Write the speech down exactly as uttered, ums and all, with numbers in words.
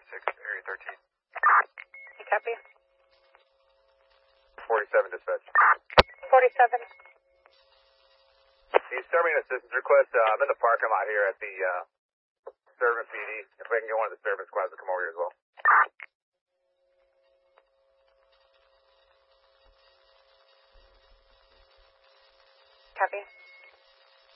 six, area thirteen. You copy? forty-seven dispatch. forty-seven. He's serving an assistance request. Uh, I'm in the parking lot here at the uh, Servant P D. If I can get one of the servant squads to come over here as well. Copy.